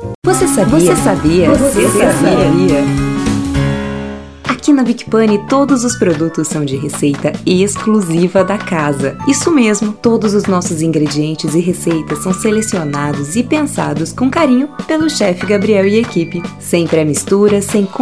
Você sabia? Você sabia? Você sabia? Aqui na Big Pane, todos os produtos são de receita exclusiva da casa. Isso mesmo, todos os nossos ingredientes e receitas são selecionados e pensados com carinho pelo chefe Gabriel e equipe. Sem pré-mistura, sem